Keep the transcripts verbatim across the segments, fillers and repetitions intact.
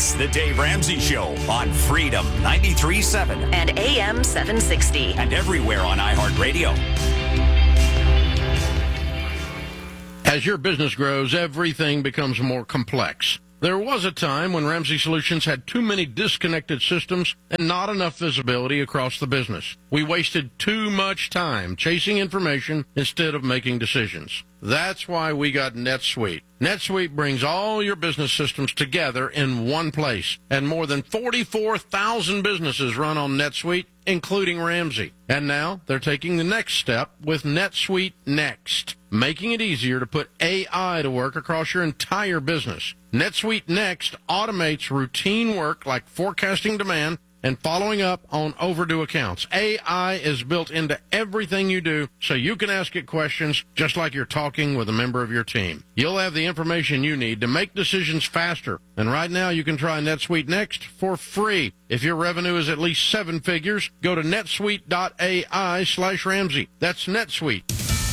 It's the Dave Ramsey Show on Freedom ninety-three point seven and A M seven sixty. and everywhere on iHeartRadio. As your business grows, everything becomes more complex. There was a time when Ramsey Solutions had too many disconnected systems and not enough visibility across the business. We wasted too much time chasing information instead of making decisions. That's why we got NetSuite. NetSuite brings all your business systems together in one place, and more than forty-four thousand businesses run on NetSuite, including Ramsey. And now they're taking the next step with NetSuite Next, making it easier to put A I to work across your entire business. NetSuite Next automates routine work like forecasting demand and following up on overdue accounts. A I is built into everything you do, so you can ask it questions just like you're talking with a member of your team. You'll have the information you need to make decisions faster. And right now, you can try NetSuite Next for free. If your revenue is at least seven figures, go to netsuite.ai slash Ramsey. That's NetSuite.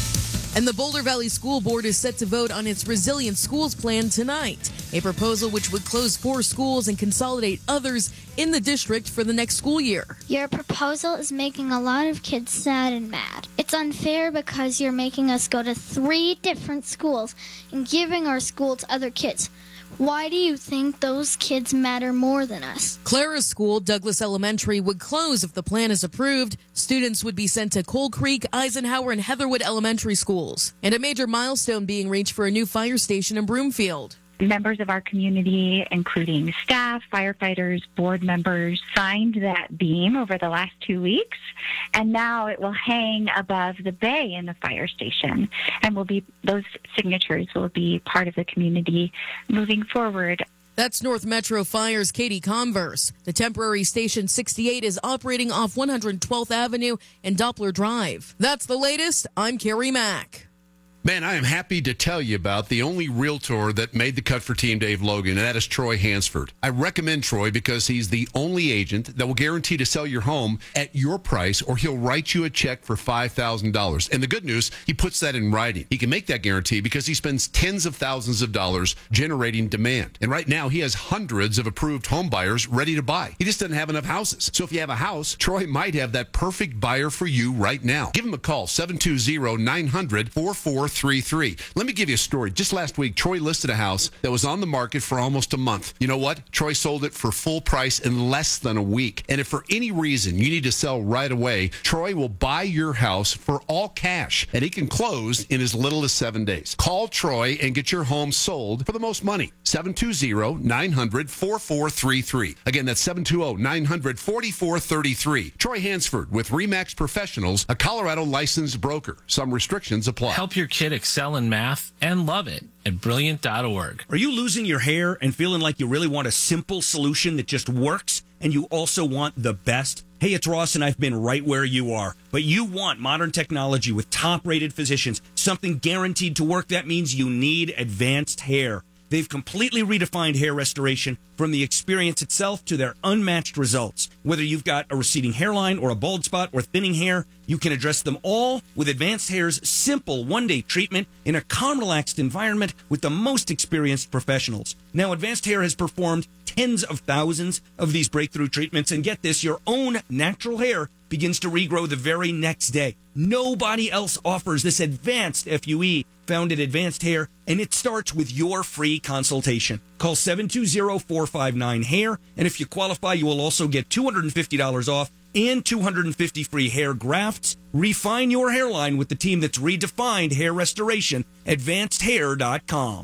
And the Boulder Valley School Board is set to vote on its Resilient Schools Plan tonight, a proposal which would close four schools and consolidate others in the district for the next school year. Your proposal is making a lot of kids sad and mad. It's unfair because you're making us go to three different schools and giving our school to other kids. Why do you think those kids matter more than us? Clara's school, Douglas Elementary, would close if the plan is approved. Students would be sent to Coal Creek, Eisenhower, and Heatherwood elementary schools. And a major milestone being reached for a new fire station in Broomfield. Members of our community, including staff, firefighters, board members, signed that beam over the last two weeks, and now it will hang above the bay in the fire station, and will be those signatures will be part of the community moving forward. That's North Metro Fire's Katie Converse. The temporary Station sixty-eight is operating off one hundred twelfth Avenue and Doppler Drive. That's the latest. I'm Carrie Mack. Man, I am happy to tell you about the only realtor that made the cut for Team Dave Logan, and that is Troy Hansford. I recommend Troy because he's the only agent that will guarantee to sell your home at your price, or he'll write you a check for five thousand dollars. And the good news, he puts that in writing. He can make that guarantee because he spends tens of thousands of dollars generating demand. And right now, he has hundreds of approved home buyers ready to buy. He just doesn't have enough houses. So if you have a house, Troy might have that perfect buyer for you right now. Give him a call, seven two zero, nine hundred, four four three three. Let me give you a story. Just last week, Troy listed a house that was on the market for almost a month. You know what? Troy sold it for full price in less than a week. And if for any reason you need to sell right away, Troy will buy your house for all cash, and he can close in as little as seven days. Call Troy and get your home sold for the most money. seven two zero, nine hundred, four four three three. Again, that's seven two zero, nine hundred, four four three three. Troy Hansford with RE/MAX Professionals, a Colorado licensed broker. Some restrictions apply. Help your kid excel in math and love it at brilliant dot org. Are you losing your hair and feeling like you really want a simple solution that just works, and you also want the best? Hey, it's Ross, and I've been right where you are. But you want modern technology with top-rated physicians, something guaranteed to work. That means you need Advanced Hair. They've completely redefined hair restoration, from the experience itself to their unmatched results. Whether you've got a receding hairline or a bald spot or thinning hair, you can address them all with Advanced Hair's simple one-day treatment in a calm, relaxed environment with the most experienced professionals. Now, Advanced Hair has performed tens of thousands of these breakthrough treatments, and get this, your own natural hair begins to regrow the very next day. Nobody else offers this advanced F U E found at Advanced Hair, and it starts with your free consultation. Call seven two zero, four five nine, hair, and if you qualify, you will also get two hundred fifty dollars off and two hundred fifty free hair grafts. Refine your hairline with the team that's redefined hair restoration, advanced hair dot com.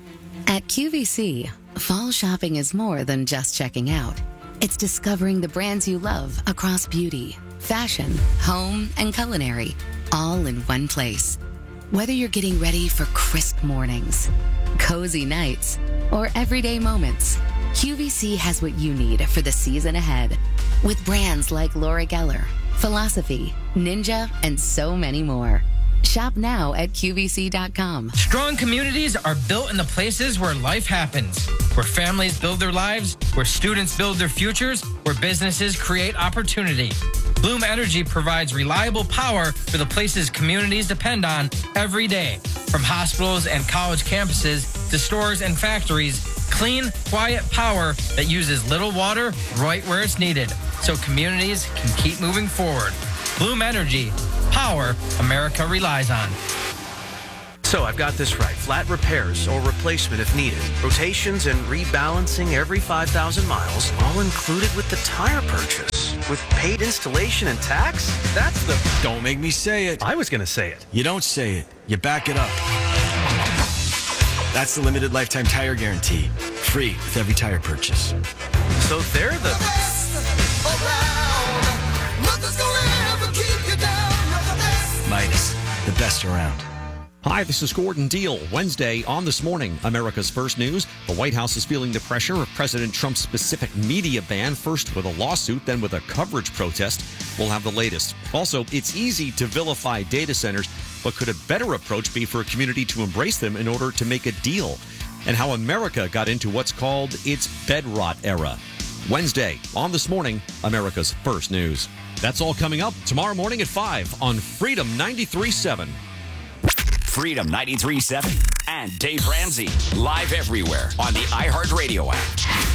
At Q V C, fall shopping is more than just checking out. It's discovering the brands you love across beauty, fashion, home, and culinary, all in one place. Whether you're getting ready for crisp mornings, cozy nights, or everyday moments, Q V C has what you need for the season ahead. With brands like Laura Geller, Philosophy, Ninja, and so many more. Shop now at Q V C dot com. Strong communities are built in the places where life happens, where families build their lives, where students build their futures, where businesses create opportunity. Bloom Energy provides reliable power for the places communities depend on every day. From hospitals and college campuses to stores and factories, Clean, quiet power that uses little water right where it's needed so communities can keep moving forward. Bloom Energy, power America relies on. So I've got this right. Flat repairs or replacement if needed. Rotations and rebalancing every five thousand miles, all included with the tire purchase. With paid installation and tax? That's the... Don't make me say it. I was going to say it. You don't say it. You back it up. That's the limited lifetime tire guarantee. Free with every tire purchase. So they're the... Midas, the best around. Hi, this is Gordon Deal. Wednesday on This Morning, America's First News. The White House is feeling the pressure of President Trump's specific media ban, first with a lawsuit, then with a coverage protest. We'll have the latest. Also, it's easy to vilify data centers, but could a better approach be for a community to embrace them in order to make a deal? And how America got into what's called its bedrot era. Wednesday on This Morning, America's First News. That's all coming up tomorrow morning at five on Freedom ninety-three point seven. Freedom ninety-three point seven and Dave Ramsey, live everywhere on the iHeartRadio app.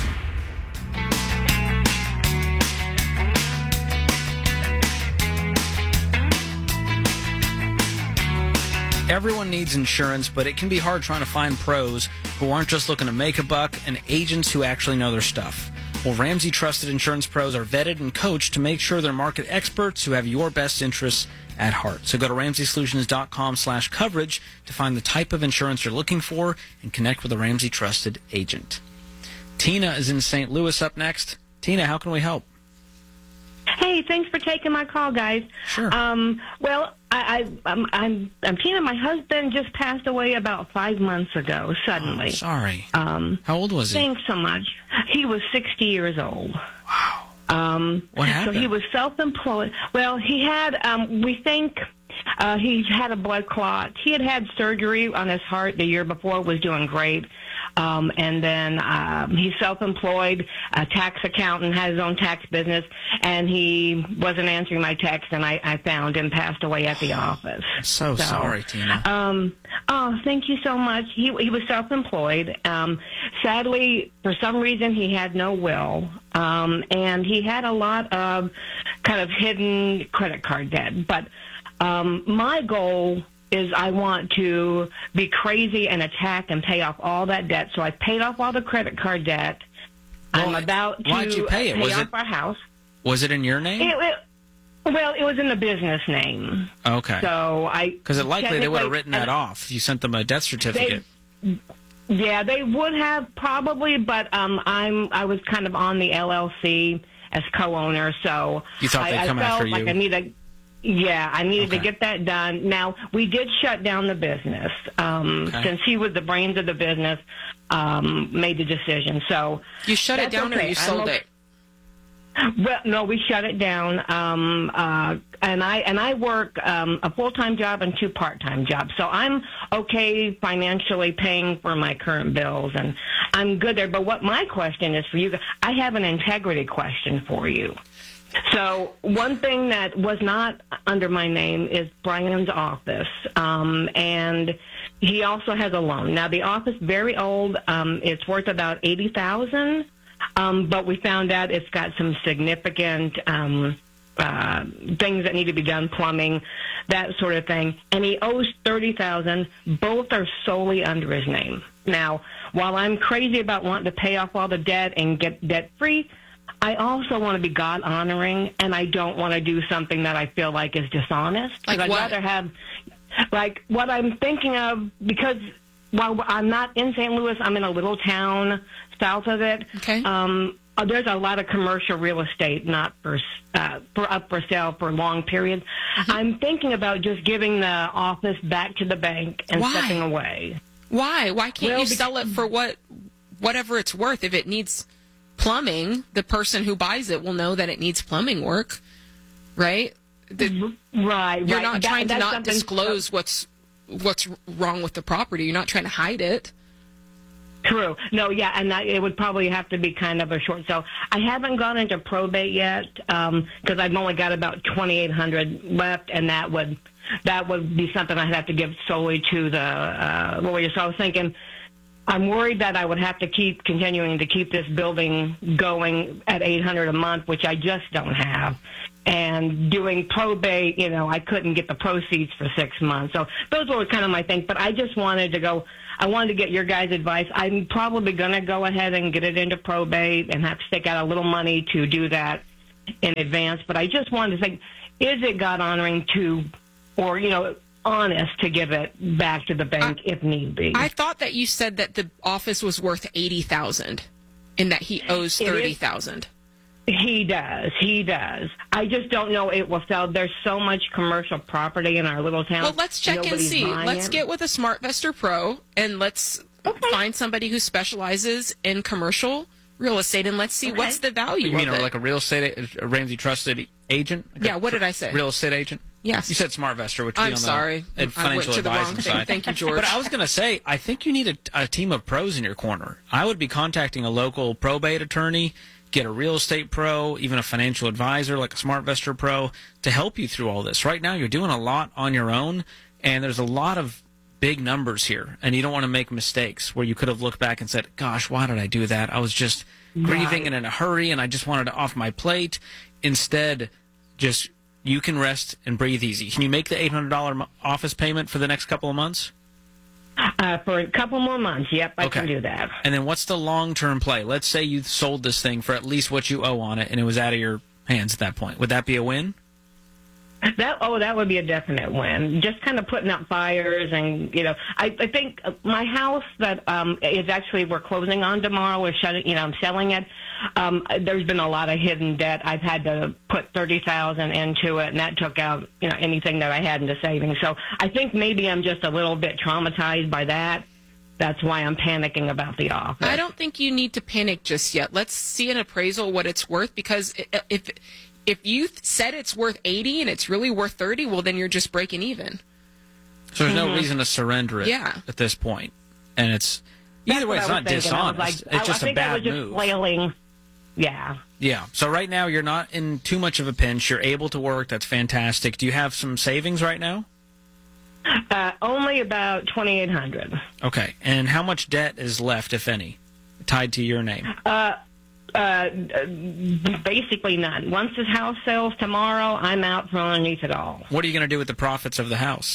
Everyone needs insurance, but it can be hard trying to find pros who aren't just looking to make a buck and agents who actually know their stuff. Well, Ramsey Trusted Insurance Pros are vetted and coached to make sure they're market experts who have your best interests at heart. So go to ramsey solutions dot com slash coverage to find the type of insurance you're looking for and connect with a Ramsey Trusted agent. Tina is in Saint Louis up next. Tina, how can we help? Hey, thanks for taking my call, guys. Sure. Um, well, I, I, I'm, I'm, I'm Tina. My husband just passed away about five months ago, suddenly. Oh, sorry. Um, How old was he? Thanks so much. He was sixty years old. Wow. Um, what happened? So he was self-employed. Well, he had, um, we think uh, he had a blood clot. He had had surgery on his heart the year before, was doing great. Um, and then um, he's self-employed, a tax accountant, has his own tax business, and he wasn't answering my text, and I, I found him passed away at the office. So, so sorry, Tina. Um, oh, thank you so much. He he was self-employed. Um, sadly, for some reason, he had no will, um, and he had a lot of kind of hidden credit card debt. But um, my goal is I want to be crazy and attack and pay off all that debt. So I paid off all the credit card debt. Well, I'm about to why'd you pay it? pay Was off it- our house. Was it in your name? It, it, well, it was in the business name. Okay. So I Because it likely they would have technically- written that off. You sent them a death certificate. They, yeah, they would have probably, but um, I'm I was kind of on the L L C as co-owner, so You thought I, they'd I come felt after like you. I need a. Yeah, I needed Okay. to get that done. Now, we did shut down the business. Um, Okay. Since he was the brains of the business, um, made the decision. So You shut it that's down or okay. you I'm sold okay. it? Well, no, we shut it down. Um, uh, and I and I work um, a full time job and two part time jobs, so I'm okay financially paying for my current bills, and I'm good there. But what my question is for you, I have an integrity question for you. So one thing that was not under my name is Brian's office, um, and he also has a loan. Now the office very old. Um, it's worth about eighty thousand. Um, but we found out it's got some significant um, uh, things that need to be done, plumbing, that sort of thing. And he owes thirty thousand dollars. Both are solely under his name. Now, while I'm crazy about wanting to pay off all the debt and get debt-free, I also want to be God-honoring, and I don't want to do something that I feel like is dishonest. Like I'd what? rather have, like, what I'm thinking of, because while I'm not in Saint Louis, I'm in a little town south of it. Okay. Um, uh, there's a lot of commercial real estate not for uh, for up for sale for long periods. Mm-hmm. I'm thinking about just giving the office back to the bank and Why? stepping away. Why? Why can't Well, you be- sell it for what, whatever it's worth? If it needs plumbing, the person who buys it will know that it needs plumbing work, right? The, right. You're right. not That- trying to that's not something- disclose what's what's wrong with the property. You're not trying to hide it. True. No, yeah, and that, it would probably have to be kind of a short sale. I haven't gone into probate yet because I've only got about twenty-eight hundred left, and that would that would be something I'd have to give solely to the uh, lawyer. So I was thinking, I'm worried that I would have to keep continuing to keep this building going at eight hundred a month, which I just don't have. And doing probate, you know, I couldn't get the proceeds for six months. So those were kind of my things. But I just wanted to go, I wanted to get your guys' advice. I'm probably going to go ahead and get it into probate and have to take out a little money to do that in advance. But I just wanted to think, is it God honoring to, or, you know, honest to give it back to the bank I, if need be? I thought that you said that the office was worth eighty thousand dollars and that he owes thirty thousand dollars. He does. He does. I just don't know it will sell. There's so much commercial property in our little town. Well, let's check Nobody's and see. Let's it. get with a SmartVestor Pro and let's okay. find somebody who specializes in commercial real estate and let's see okay. what's the value you mean of it. Like a real estate, a Ramsey trusted agent? Like yeah, what did I say? Real estate agent? Yes. You said SmartVestor, which I'm on the sorry. financial I went to advising the wrong side. thing. Thank you, George. But I was going to say, I think you need a, a team of pros in your corner. I would be contacting a local probate attorney, get a real estate pro, even a financial advisor like a SmartVestor Pro to help you through all this. Right now, you're doing a lot on your own, and there's a lot of big numbers here, and you don't want to make mistakes where you could have looked back and said, gosh, why did I do that? I was just right. grieving and in a hurry, and I just wanted it off my plate. Instead, just you can rest and breathe easy. Can you make the eight hundred dollars office payment for the next couple of months? Uh, for a couple more months, yep, I okay. can do that. And then what's the long-term play? Let's say you sold this thing for at least what you owe on it, and it was out of your hands at that point. Would that be a win? That oh, that would be a definite win. Just kind of putting out fires, and you know, I, I think my house that um, is actually we're closing on tomorrow. We're shutting, you know, I'm selling it. Um, there's been a lot of hidden debt. I've had to put thirty thousand into it, and that took out you know anything that I had into savings. So I think maybe I'm just a little bit traumatized by that. That's why I'm panicking about the office. I don't think you need to panic just yet. Let's see an appraisal what it's worth, because if if you said it's worth eighty and it's really worth thirty, well, then you're just breaking even. So there's mm-hmm. no reason to surrender it yeah. at this point. And it's either That's way, it's not thinking. dishonest. Like, it's I, just I a think I bad was just move. Flailing. Yeah. Yeah. So right now you're not in too much of a pinch. You're able to work. That's fantastic. Do you have some savings right now? Uh, only about twenty-eight hundred dollars. Okay. And how much debt is left, if any, tied to your name? Uh, uh, basically none. Once this house sells tomorrow, I'm out from underneath it all. What are you going to do with the profits of the house?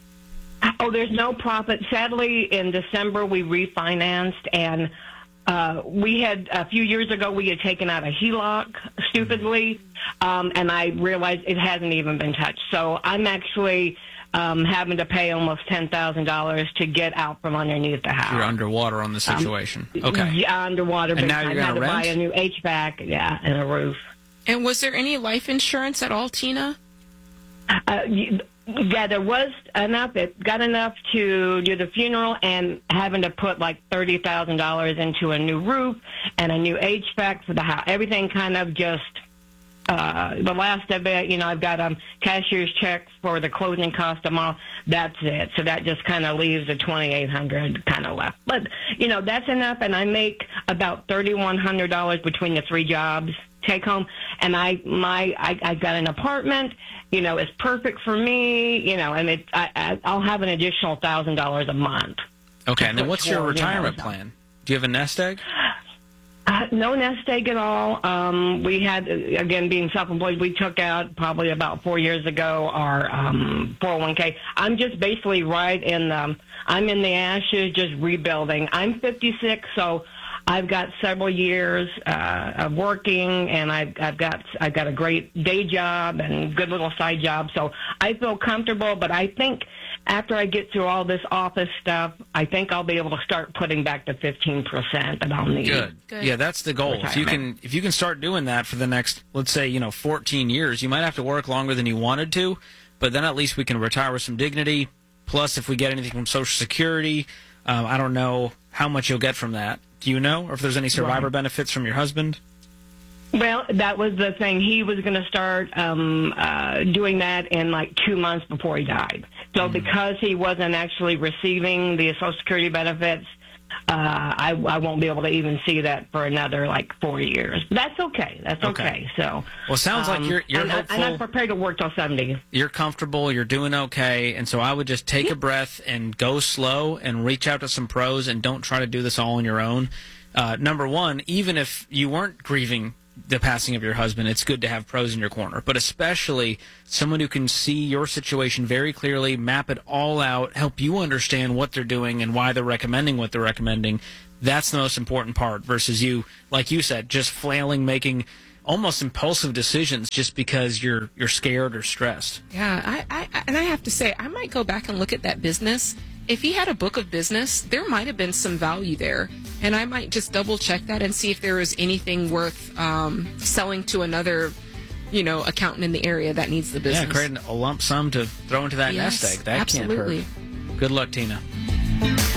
Oh, there's no profit. Sadly, in December, we refinanced, and uh, we had, a few years ago, we had taken out a H E L O C, stupidly, um, and I realized it hasn't even been touched. So I'm actually um, having to pay almost ten thousand dollars to get out from underneath the house. You're underwater on the situation. Um, okay. Yeah, underwater. And now you're I had to rent? buy a new H V A C, yeah, and a roof. And was there any life insurance at all, Tina? Uh, yeah, there was enough. It got enough to do the funeral and having to put like thirty thousand dollars into a new roof and a new H V A C for the house. Everything kind of just, uh, the last of it, you know, I've got a um, cashier's check for the closing cost tomorrow. That's it. So that just kind of leaves the twenty-eight hundred dollars kind of left. But, you know, that's enough. And I make about thirty-one hundred dollars between the three jobs take home. And I, my, I, I got an apartment, you know, it's perfect for me, you know, and it, I, I, I'll have an additional thousand dollars a month. Okay. And then what's your Well, you know, retirement so- plan? Do you have a nest egg? Uh, no nest egg at all. Um, we had, again, being self-employed, we took out probably about four years ago our um, four oh one k. I'm just basically right in the, I'm in the ashes, just rebuilding. I'm fifty-six, so I've got several years uh, of working, and I've, I've got I've got a great day job and good little side job, so I feel comfortable. But I think after I get through all this office stuff, I think I'll be able to start putting back the fifteen percent that I'll need. Good. Good. Yeah, that's the goal. If you can, if you can start doing that for the next, let's say, you know, fourteen years, you might have to work longer than you wanted to, but then at least we can retire with some dignity. Plus, if we get anything from Social Security, um, I don't know how much you'll get from that. Do you know, or if there's any survivor right. benefits from your husband? Well, that was the thing. He was going to start um, uh, doing that in like two months before he died. So mm-hmm. because he wasn't actually receiving the Social Security benefits, uh, I, I won't be able to even see that for another like four years. That's okay. That's okay. Okay. So, well, it sounds um, like you're you're and, hopeful. and I'm prepared to work till seventy. You're comfortable. You're doing okay, and so I would just take a breath and go slow and reach out to some pros, and don't try to do this all on your own. Uh, number one, even if you weren't grieving the passing of your husband, it's good to have pros in your corner, but especially someone who can see your situation very clearly, map it all out, help you understand what they're doing and why they're recommending what they're recommending. That's the most important part versus you, like you said, just flailing, making almost impulsive decisions just because you're you're scared or stressed. Yeah, I, I and I have to say, I might go back and look at that business. If he had a book of business, there might have been some value there. And I might just double check that and see if there is anything worth um, selling to another, you know, accountant in the area that needs the business. Yeah, creating a lump sum to throw into that Yes, nest egg. That absolutely. can't hurt. Good luck, Tina.